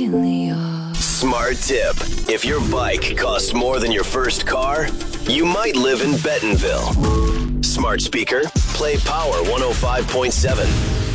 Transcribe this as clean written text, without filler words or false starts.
really are. Smart tip. If your bike costs more than your first car, you might live in Bentonville. Smart speaker, play Power 105.7.